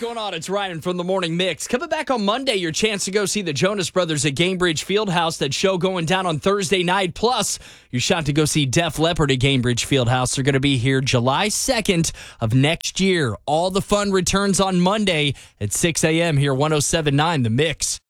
going on? It's Ryan from the Morning Mix. Coming back on Monday, your chance to go see the Jonas Brothers at Gainbridge Fieldhouse. That show going down on Thursday night. Plus, your shot to go see Def Leppard at Gainbridge Fieldhouse. They're going to be here July 2nd of next year. All the fun returns on Monday at 6 a.m. here, 107.9 The Mix.